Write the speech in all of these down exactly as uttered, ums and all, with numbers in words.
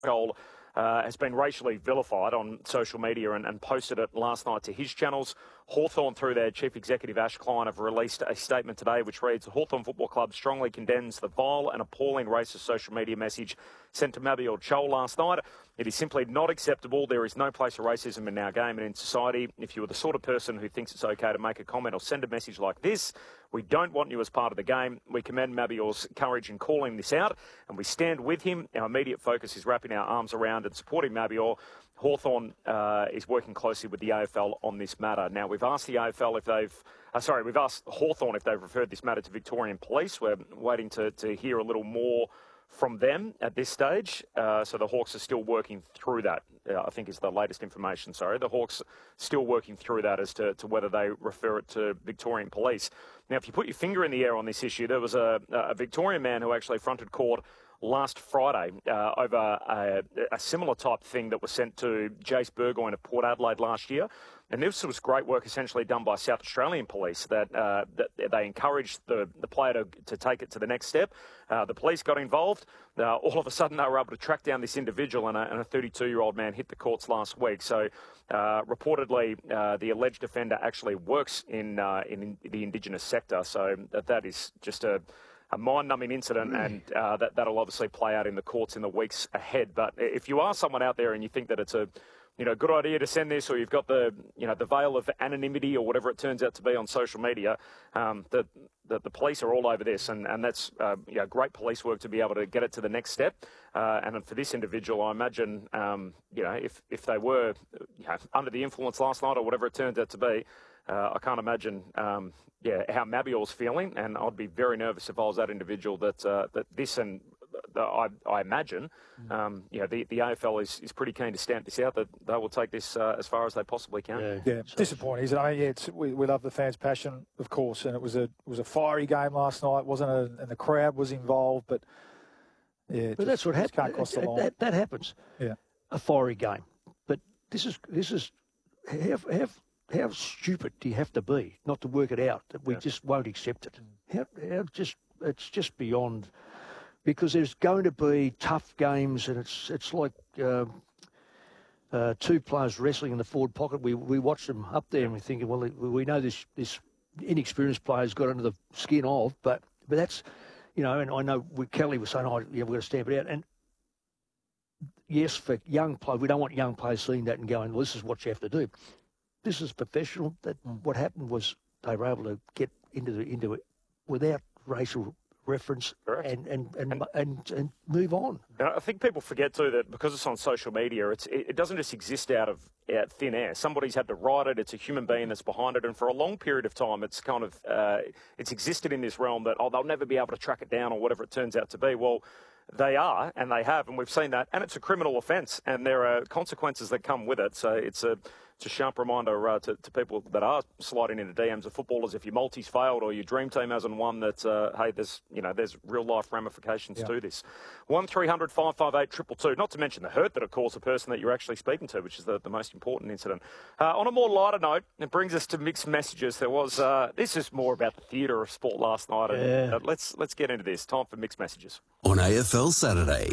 goal uh, has been racially vilified on social media and, and posted it last night to his channels. Hawthorn, through their Chief Executive Ash Klein, have released a statement today which reads, the Hawthorn Football Club strongly condemns the vile and appalling racist social media message sent to Mabior Chol last night. It is simply not acceptable. There is no place for racism in our game and in society. If you are the sort of person who thinks it's okay to make a comment or send a message like this, we don't want you as part of the game. We commend Mabior's courage in calling this out, and we stand with him. Our immediate focus is wrapping our arms around and supporting Mabior. Hawthorn uh, is working closely with the A F L on this matter. Now, we've asked the A F L if they've, uh, sorry, we've asked Hawthorn if they've referred this matter to Victorian Police. We're waiting to, to hear a little more from them at this stage. Uh, so the Hawks are still working through that, uh, I think is the latest information, sorry. The Hawks still working through that as to, to whether they refer it to Victorian Police. Now, if you put your finger in the air on this issue, there was a, a Victorian man who actually fronted court last Friday uh, over a, a similar type thing that was sent to Jace Burgoyne of Port Adelaide last year. And this was great work essentially done by South Australian Police that, uh, that they encouraged the, the player to, to take it to the next step. Uh, the police got involved. Uh, all of a sudden they were able to track down this individual, and a thirty-two-year-old man hit the courts last week. So uh, reportedly uh, the alleged offender actually works in, uh, in the Indigenous sector. So that, that is just a... a mind-numbing incident, and uh, that, that'll obviously play out in the courts in the weeks ahead. But if you are someone out there and you think that it's a, you know, good idea to send this, or you've got the, you know, the veil of anonymity or whatever it turns out to be on social media, um, the, the, the police are all over this, and, and that's, uh, you know, great police work to be able to get it to the next step. Uh, and for this individual, I imagine, um, you know, if, if they were, you know, under the influence last night or whatever it turns out to be, Uh, I can't imagine, um, yeah, how Mabior's feeling, and I'd be very nervous if I was that individual that uh, that this and uh, I, I imagine, um, you know, the, the A F L is, is pretty keen to stamp this out, that they will take this uh, as far as they possibly can. Yeah, yeah disappointing, isn't it? I mean, yeah, it's, we, we love the fans' passion, of course, and it was a it was a fiery game last night, wasn't it? And the crowd was involved, but yeah, but just, that's what happens. Can't cross the line. That, that happens. Yeah, a fiery game, but this is this is have have. How stupid do you have to be not to work it out that we yeah. just won't accept it? How, how just it's just beyond, because there's going to be tough games, and it's it's like uh, uh, two players wrestling in the forward pocket. We we watch them up there and we're thinking, well, we know this this inexperienced player's got under the skin of, but but that's, you know, and I know we, Kelly was saying, oh yeah, we're going to stamp it out, and yes, for young players, we don't want young players seeing that and going, well, this is what you have to do. This is professional. That mm. what happened was they were able to get into the into it without racial reference and and, and, and, and and move on. I think people forget too that because it's on social media, it's it, it doesn't just exist out of out thin air. Somebody's had to write it. It's a human being that's behind it, and for a long period of time, it's kind of uh, it's existed in this realm that oh they'll never be able to track it down or whatever it turns out to be. Well, they are, and they have, and we've seen that, and it's a criminal offence, and there are consequences that come with it. So it's a It's a sharp reminder uh, to, to people that are sliding into D Ms of footballers, if your multi's failed or your dream team hasn't won, that, uh, hey, there's, you know, there's real-life ramifications yeah. to this. one three hundred five five eight two two two, not to mention the hurt that it caused the person that you're actually speaking to, which is the, the most important incident. Uh, on a more lighter note, it brings us to mixed messages. There was, uh, this is more about the theatre of sport last night. And, yeah. uh, let's, let's get into this. Time for mixed messages. On A F L Saturday.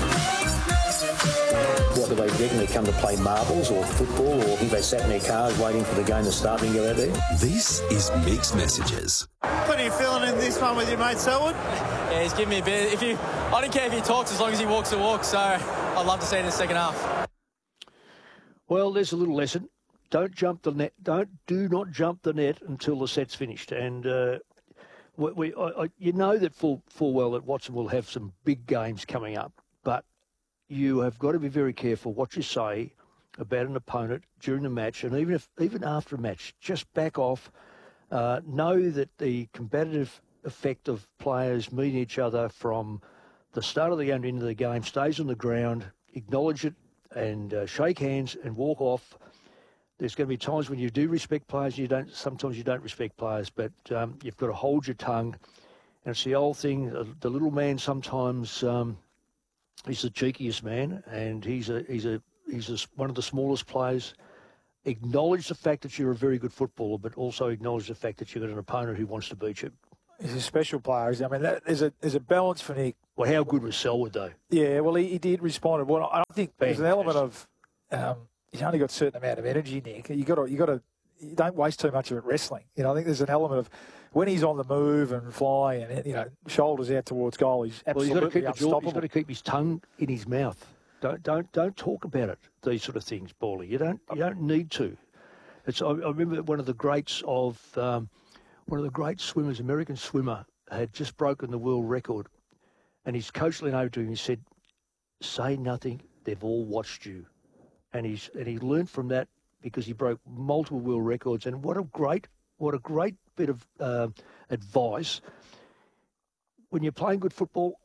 What do they reckon? They come to play marbles or football, or think they sat in their cars waiting for the game to start and go out there? This is Mixed Messages. Plenty of feeling in this one with your mate Selwood. Yeah, he's giving me a bit. If you, I don't care if he talks as long as he walks the walk. So I'd love to see it in the second half. Well, there's a little lesson. Don't jump the net. Don't do not jump the net until the set's finished. And uh, we, we I, I, you know that full full well that Watson will have some big games coming up, but you have got to be very careful what you say about an opponent during the match, and even if even after a match, just back off. Uh, know that the competitive effect of players meeting each other from the start of the game into the game stays on the ground. Acknowledge it and uh, shake hands and walk off. There's going to be times when you do respect players, you don't. Sometimes you don't respect players, but um, you've got to hold your tongue. And it's the old thing. Uh, the little man sometimes. Um, He's the cheekiest man, and he's a he's a he's a, one of the smallest players. Acknowledge the fact that you're a very good footballer, but also acknowledge the fact that you've got an opponent who wants to beat you. He's a special player. I mean, that, there's a there's a balance for Nick. Well, how good was Selwood, though? Yeah, well, he, he did respond. Well, I think there's an element of um, he's only got a certain amount of energy, Nick. You got to you got to you don't waste too much of it wrestling. You know, I think there's an element of when he's on the move and flying and you know shoulders out towards goal, he's absolutely well, he's got to keep unstoppable. The jaw, he's got to keep his tongue in his mouth. Don't don't don't talk about it. These sort of things, Paulie. You don't you don't need to. It's. I, I remember one of the greats of um, one of the great swimmers, American swimmer, had just broken the world record, and his coach leaned over to him and said, "Say nothing. They've all watched you," and he's and he learned from that because he broke multiple world records. And what a great what a great bit of uh, advice when you're playing good football.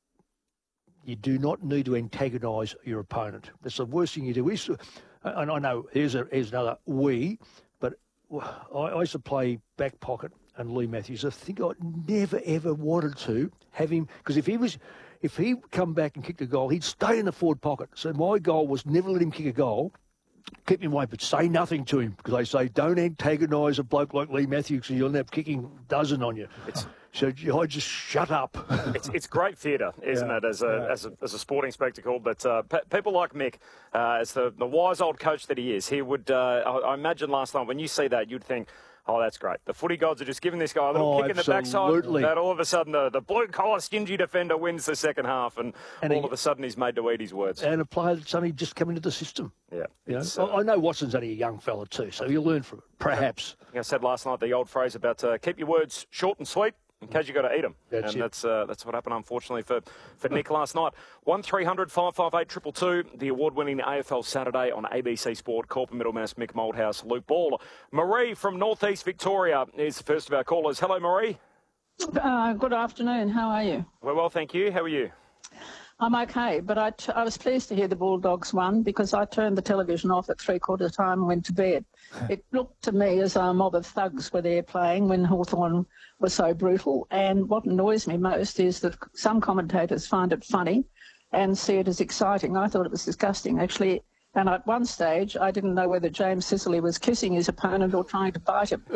You do not need to antagonise your opponent. That's the worst thing you do. We used to, and I know here's a here's another we, but I, I used to play back pocket and Lee Matthews. I think I never ever wanted to have him because if he was, if he come back and kicked a goal, he'd stay in the forward pocket. So my goal was never let him kick a goal, keep him away, but say nothing to him because they say don't antagonise a bloke like Lee Matthews because you'll end up kicking a dozen on you. It's, So I just shut up. it's, it's great theatre, isn't yeah, it, as a, yeah. as a as a sporting spectacle? But uh, pe- people like Mick, uh, as the, the wise old coach that he is, he would. Uh, I, I imagine last night when you see that, you'd think, "Oh, that's great. The footy gods are just giving this guy a little Oh, kick absolutely. in the backside." That all of a sudden, the, the blue collar stingy defender wins the second half, and, And all he- of a sudden he's made to eat his words. And a player that's only just come into the system. Yeah, You know? it's, uh, I I know Watson's only a young fella too, so you'll learn from it, perhaps. I said last night the old phrase about uh, keep your words short and sweet in case you got to eat them. That's and it. that's uh, that's what happened, unfortunately, for, for Nick last night. one three hundred five five eight two two two, the award-winning A F L Saturday on A B C Sport. Corporate Middlemass, Mick Moldhouse, Luke Ball. Marie from Northeast Victoria is the first of our callers. Hello, Marie. Uh, good afternoon. How are you? We're well, thank you. How are you? I'm okay, but I, t- I was pleased to hear the Bulldogs won because I turned the television off at three-quarter time and went to bed. It looked to me as though a mob of thugs were there playing when Hawthorn was so brutal. And what annoys me most is that some commentators find it funny and see it as exciting. I thought it was disgusting, actually. And at one stage, I didn't know whether James Sicily was kissing his opponent or trying to bite him.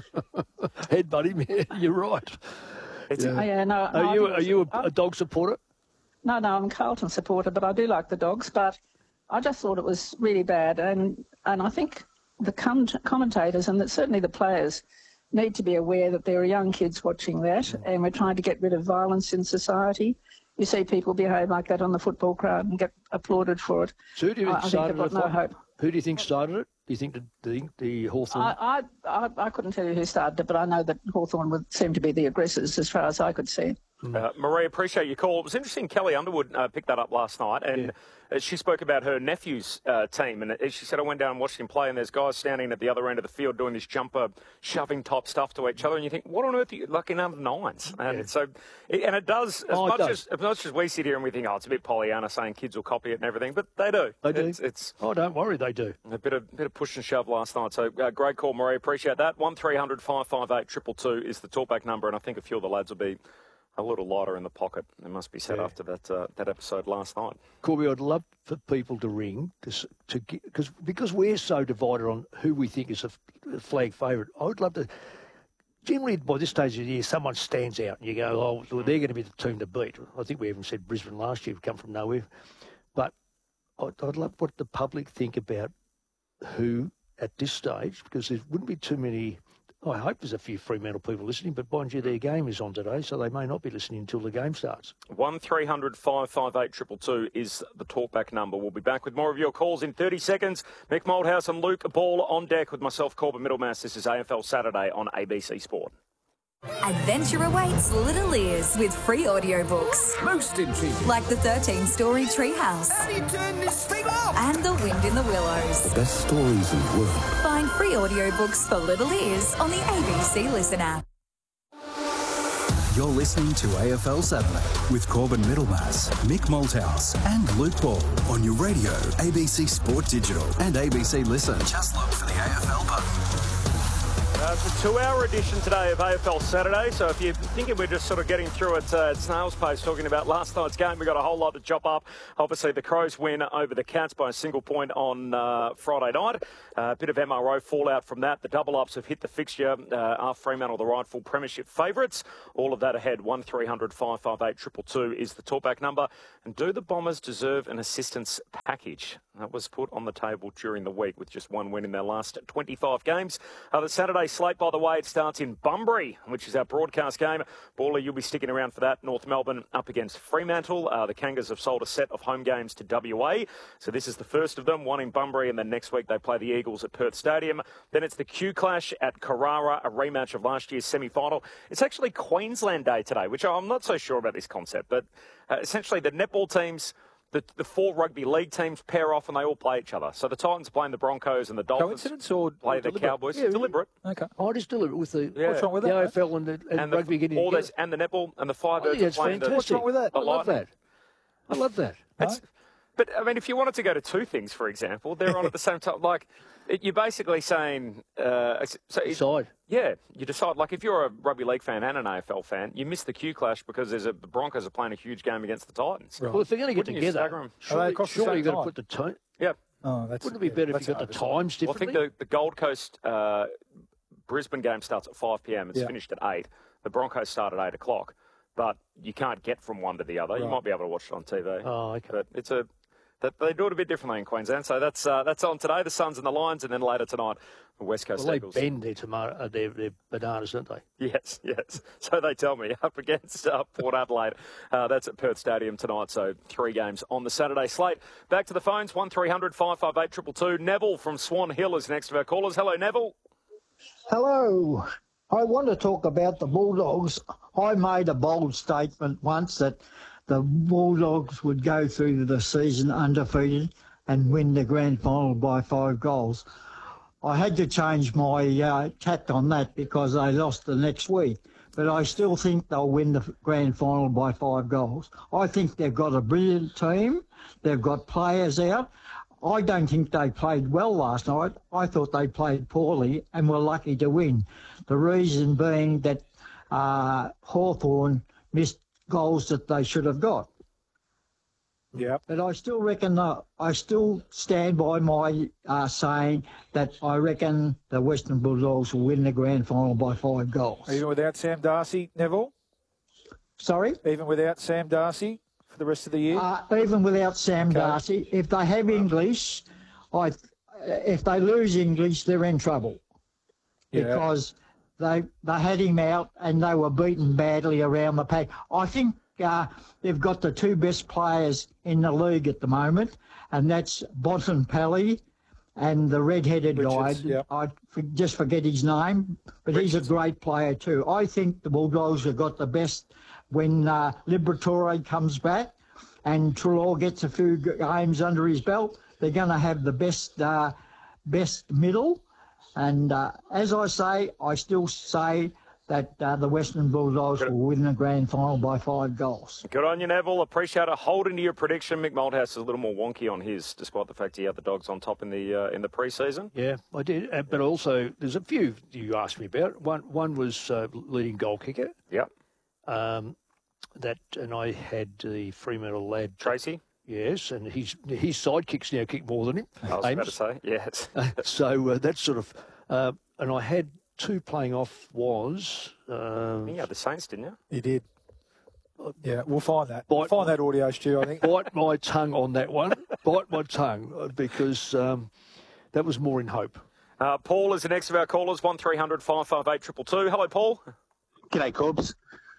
Headbutt him, yeah, you're right. It's Oh, yeah, no, no, Are I you, think it are was- you a, I- a dog supporter? No, no, I'm a Carlton supporter, but I do like the Dogs. But I just thought it was really bad. And and I think the com- commentators and that certainly the players need to be aware that there are young kids watching that and we're trying to get rid of violence in society. You see people behave like that on the football ground and get applauded for it. So who do you I, think I think started they've got it? no hope. Who do you think started it? Do you think the, the, the Hawthorn? I, I, I, I couldn't tell you who started it, but I know that Hawthorn would seem to be the aggressors as far as I could see. Uh, Marie, appreciate your call. It was interesting. Kelly Underwood uh, picked that up last night, and Yeah. uh, she spoke about her nephew's uh, team. And uh, she said, I went down and watched him play, and there's guys standing at the other end of the field doing this jumper, shoving type stuff to each other. And you think, what on earth are you like in under nines? And Yeah. so, it, and it does, as Oh, it much does. as as much as we sit here and we think, oh, it's a bit Pollyanna saying kids will copy it and everything, but they do. They do. It's, it's Oh, don't worry, they do. a bit of bit of push and shove last night. So uh, great call, Marie. Appreciate that. One three hundred five five eight two two two is the talkback number, and I think a few of the lads will be a little lighter in the pocket. It must be said Yeah. after that uh, that episode last night. Corby, I'd love for people to ring to s- to get, because because we're so divided on who we think is a f- a flag favourite. I would love to. Generally, by this stage of the year, someone stands out and you go, "Oh, well, they're going to be the team to beat." I think we even said Brisbane last year, come from nowhere. But I'd, I'd love what the public think about who at this stage, because there wouldn't be too many. I hope there's a few Fremantle people listening, but mind you, their game is on today, so they may not be listening until the game starts. One three hundred five five eight two two two is the talkback number. We'll be back with more of your calls in thirty seconds. Mick Moldhouse and Luke Ball on deck with myself, Corbin Middlemass. This is A F L Saturday on A B C Sport. Adventure awaits Little Ears with free audiobooks. Most intriguing. Like the thirteen-story Treehouse. How do you turn this thing off? And The Wind in the Willows. The best stories in the world. Find free audiobooks for Little Ears on the A B C Listen app. You're listening to A F L Saturday with Corbin Middlemass, Mick Moldhouse and Luke Ball on your radio, A B C Sport Digital and A B C Listen. Just look for the A F L button. Uh, it's a two-hour edition today of A F L Saturday, so if you're thinking we're just sort of getting through it uh, at snail's pace talking about last night's game, we've got a whole lot to chop up. Obviously, the Crows win over the Cats by a single point on uh, Friday night. A uh, bit of M R O fallout from that. The double-ups have hit the fixture. Uh, are Fremantle the rightful premiership favourites? All of that ahead. one three hundred five five eight two two two is the talkback number. And do the Bombers deserve an assistance package? That was put on the table during the week with just one win in their last twenty-five games. Uh, the Saturday slate, by the way, it starts in Bunbury, which is our broadcast game. Bawley, you'll be sticking around for that. North Melbourne up against Fremantle. Uh, the Kangas have sold a set of home games to W A. So this is the first of them, one in Bunbury, and then next week they play the Eagles at Perth Stadium. Then it's the Q Clash at Carrara, a rematch of last year's semi-final. It's actually Queensland Day today, which I'm not so sure about this concept, but uh, essentially the netball teams... The, the four rugby league teams pair off and they all play each other. So the Titans are playing the Broncos and the Dolphins Coincidence or play or the deliberate? Cowboys. Yeah, deliberate. Okay. Oh, just deliberate with the, Yeah. What's wrong with the that? A F L and, the, and, And the, rugby getting all together. those, and the netball and the I Firebirds think are that's playing the, fantastic. What's wrong with that? I the love Lightning. that. I love that. It's, but, I mean, if you wanted to go to two things, for example, they're on at the same time. Like, it, you're basically saying... Uh, so it, Decide. Yeah, you decide. Like, if you're a rugby league fan and an A F L fan, you miss the Q Clash because there's a, the Broncos are playing a huge game against the Titans. Right. Well, if they're going to get Wouldn't you stagger together, 'em? surely, Are they across the surely same you've got to time? put the time. Yep. Oh, that's, Wouldn't it be yeah, better if that's you got the oversight. times Well, I differently? think the, the Gold Coast uh, Brisbane game starts at five p.m. It's Yeah. finished at eight. The Broncos start at eight o'clock, but you can't get from one to the other. You Right. might be able to watch it on T V. Oh, okay. But it's a that they do it a bit differently in Queensland. So that's uh, that's on today. The Suns and the Lions, and then later tonight, the West Coast Well, they Eagles. bend their, tomato, uh, their, their bananas, don't they? Yes, yes. So they tell me up against uh, Port Adelaide. Uh, that's at Perth Stadium tonight. So three games on the Saturday slate. Back to the phones. one three hundred five five eight two two two. Neville from Swan Hill is next of our callers. Hello, Neville. Hello. I want to talk about the Bulldogs. I made a bold statement once that the Bulldogs would go through the season undefeated and win the grand final by five goals. I had to change my uh, tact on that because they lost the next week. But I still think they'll win the grand final by five goals. I think they've got a brilliant team. They've got players out. I don't think they played well last night. I thought they played poorly and were lucky to win. The reason being that uh, Hawthorn missed goals that they should have got. Yeah. But I still reckon, uh, I still stand by my uh, saying that I reckon the Western Bulldogs will win the grand final by five goals. Even without Sam Darcy, Neville? Sorry? Even without Sam Darcy for the rest of the year? Uh, even without Sam Okay. Darcy, if they have English, I, if they lose English, they're in trouble. Yeah. Because they they had him out and they were beaten badly around the pack. I think uh, they've got the two best players in the league at the moment, and that's Bontempelli and the red-headed guy. Richards, yep. I f- just forget his name, but he's a great player too. I think the Bulldogs have got the best when uh, Liberatore comes back and Trelaw gets a few g- games under his belt. They're going to have the best uh, best middle. And uh, as I say, I still say that uh, the Western Bulldogs will win the grand final by five goals. Good on you, Neville. Appreciate it. Holding to your prediction. Mick Malthouse is a little more wonky on his, despite the fact he had the Dogs on top in the uh, in the pre-season. Yeah, I did. Uh, but also, there's a few you asked me about. One one was uh, leading goal kicker. Yep. Um, that and I had the Fremantle lad Tracy. Yes, and his his sidekicks now kick more than him. I was Amos. about to say, yes. so uh, that's sort of, uh, and I had two playing off was. Um, You had the Saints, didn't you? He did. Yeah, we'll find that. Bite- We'll find that audio, Stu, I think. Bite my tongue on that one. Bite my tongue uh, because um, that was more in hope. Uh, Paul is the next of our callers. one three hundred five five eight two two two. Hello, Paul. G'day, Corbs.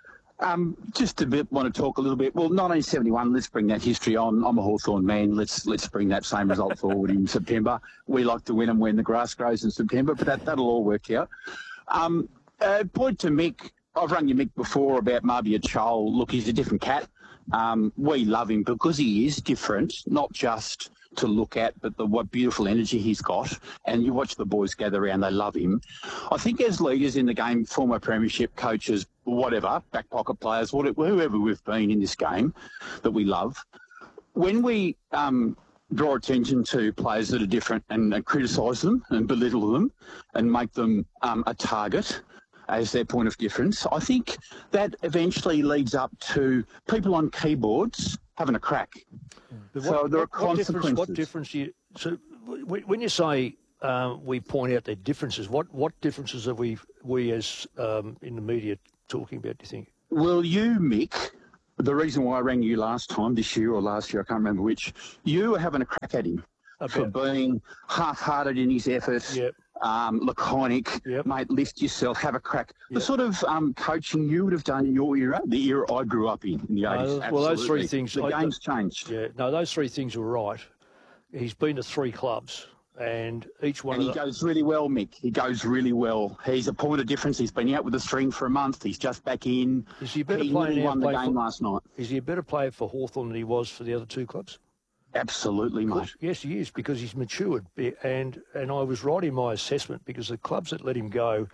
Um, just a bit, want to talk a little bit. Well, nineteen seventy-one, let's bring that history on. I'm a Hawthorn man. Let's let's bring that same result forward in September. We like to win them when the grass grows in September, but that, that'll all work out. Um, uh, point to Mick. I've rung you, Mick, before about Marbia Chol. Look, he's a different cat. Um, we love him because he is different, not just to look at, but the what beautiful energy he's got. And you watch the boys gather around, they love him. I think as leaders in the game, former premiership coaches, whatever, back pocket players, whatever, whoever we've been in this game that we love, when we um, draw attention to players that are different and, and criticise them and belittle them and make them um, a target as their point of difference, I think that eventually leads up to people on keyboards having a crack. But so what, there are what, consequences. What difference, what difference do you... So when you say uh, we point out their differences, what, what differences are we, we as um, in the media talking about, do you think? Well, you, Mick, the reason why I rang you last time, this year or last year, I can't remember which, you were having a crack at him okay. for being half-hearted in his efforts, yep. um, laconic, yep. mate, lift yourself, have a crack. Yep. The sort of um, coaching you would have done in your era, the era I grew up in, in the eighties. Uh, well, those three things... The I, game's changed. Yeah, no, those three things were right. He's been to three clubs, and each one and of he the... goes really well, Mick. He goes really well. He's a point of difference. He's been out with the string for a month. He's just back in. Is he a better he player really now won the play game for, last night. Is he a better player for Hawthorn than he was for the other two clubs? Absolutely, mate. Yes, he is, because he's matured. And and I was right in my assessment, because the clubs that let him go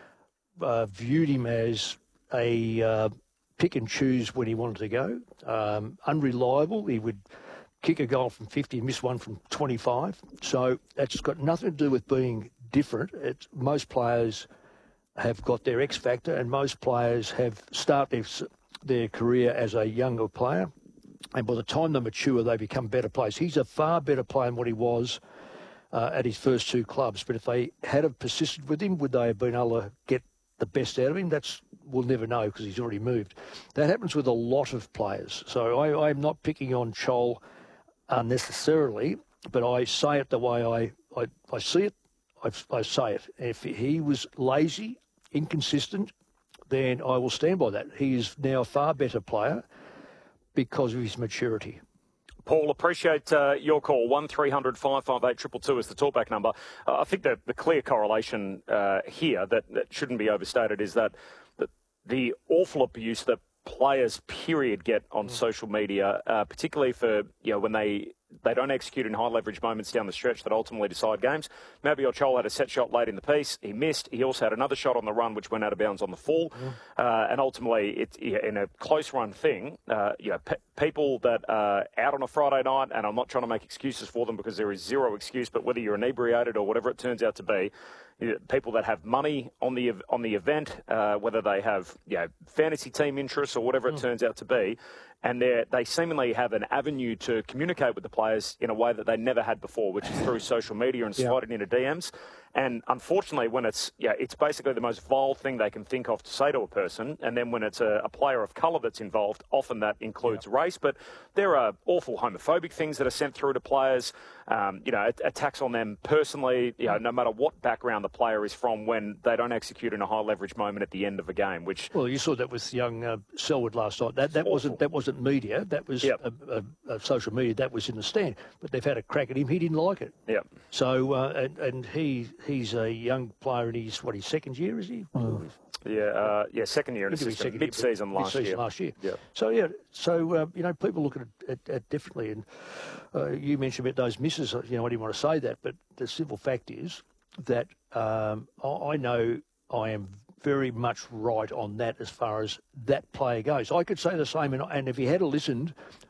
uh, viewed him as a uh, pick and choose when he wanted to go. Um, unreliable. He would kick a goal from fifty, miss one from twenty-five. So that's got nothing to do with being different. It's, most players have got their X factor, and most players have start their, their career as a younger player. And by the time they mature, they become better players. He's a far better player than what he was uh, at his first two clubs. But if they had have persisted with him, would they have been able to get the best out of him? That's we'll never know, because he's already moved. That happens with a lot of players. So I, I'm not picking on Chol unnecessarily, but I say it the way I, I, I see it, I, I say it. If he was lazy, inconsistent, then I will stand by that. He is now a far better player because of his maturity. Paul, appreciate uh, your call. one three hundred five five eight two two two is the talkback number. Uh, I think that the clear correlation uh, here that, that shouldn't be overstated is that the, the awful abuse that players, period, get on mm. social media, uh, particularly for, you know, when they they don't execute in high leverage moments down the stretch that ultimately decide games. Mabior Chol had a set shot late in the piece. He missed. He also had another shot on the run which went out of bounds on the full. Mm. Uh, and ultimately, it, in a close run thing, uh, you know, pe- people that are out on a Friday night, and I'm not trying to make excuses for them because there is zero excuse, but whether you're inebriated or whatever it turns out to be, you know, people that have money on the on the event, uh, whether they have, you know, fantasy team interests or whatever mm. it turns out to be, and they they seemingly have an avenue to communicate with the players in a way that they never had before, which is through social media and sliding yeah. into D Ms. And unfortunately, when it's yeah, it's basically the most vile thing they can think of to say to a person. And then when it's a, a player of colour that's involved, often that includes yeah. race. But there are awful homophobic things that are sent through to players. Um, you know, attacks on them personally. You know, no matter what background the player is from, when they don't execute in a high leverage moment at the end of a game. Which well, you saw that with young uh, Selwood last night. That that awful. wasn't that wasn't media. That was yep. a, a, a social media. That was in the stand. But they've had a crack at him. He didn't like it. Yeah. So uh, and and he. He's a young player in his, what, his second year, is he? Oh. Yeah, uh, yeah, second year in the system, mid-season year, last mid-season year. last year. Yeah. So, yeah, so, uh, you know, people look at it at, at differently. And uh, you mentioned about those misses, you know, I didn't want to say that, but the simple fact is that um, I, I know I am very much right on that as far as that player goes. I could say the same, and, and if he had listened,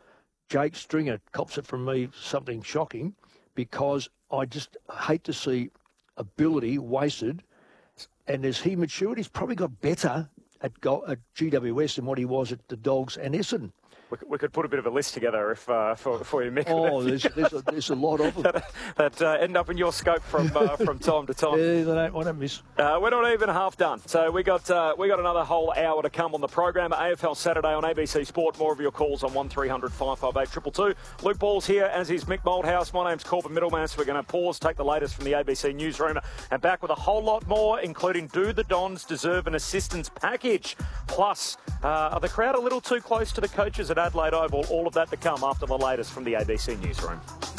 Jake Stringer cops it from me something shocking, because I just hate to see ability wasted, and as he matured, he's probably got better at, go- at G W S than what he was at the Dogs and Essendon. We could, we could put a bit of a list together if uh, for, for you, Mick. Oh, there's, there's, a, there's a lot of them. that that uh, end up in your scope from uh, from time to time. Yeah, they don't want to miss. Uh, we're not even half done, so we got uh, we got another whole hour to come on the program. A F L Saturday on A B C Sport. More of your calls on one three hundred five five eight two two two. Luke Ball's here, as is Mick Malthouse. My name's Corbin Middlemas. We're going to pause, take the latest from the A B C newsroom, and back with a whole lot more, including do the Dons deserve an assistance package? Plus, uh, are the crowd a little too close to the coaches at Adelaide Oval? All of that to come after the latest from the A B C newsroom.